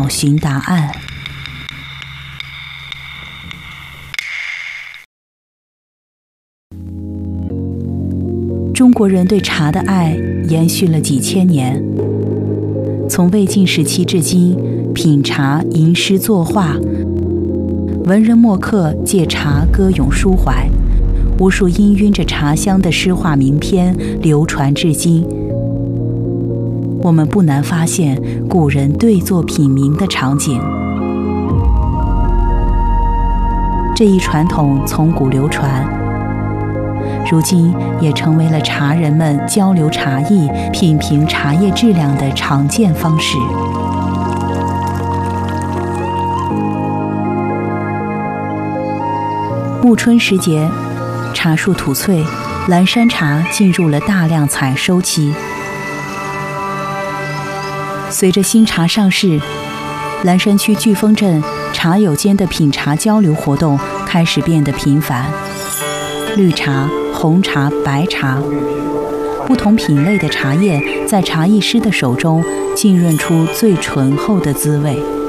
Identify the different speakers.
Speaker 1: 找寻答案。中国人对茶的爱延续了几千年，从魏晋时期至今，品茶、吟诗作画，文人墨客借茶歌咏抒怀，无数氤氲着茶香的诗画名篇流传至今。我们不难发现古人对坐品茗的场景。这一传统从古流传，如今也成为了茶人们交流茶艺、品评茶叶质量的常见方式。暮春时节，茶树吐翠，蓝山茶进入了大量采收期。随着新茶上市，蓝山区巨峰镇茶友间的品茶交流活动开始变得频繁。绿茶、红茶、白茶，不同品类的茶叶在茶艺师的手中浸润出最醇厚的滋味。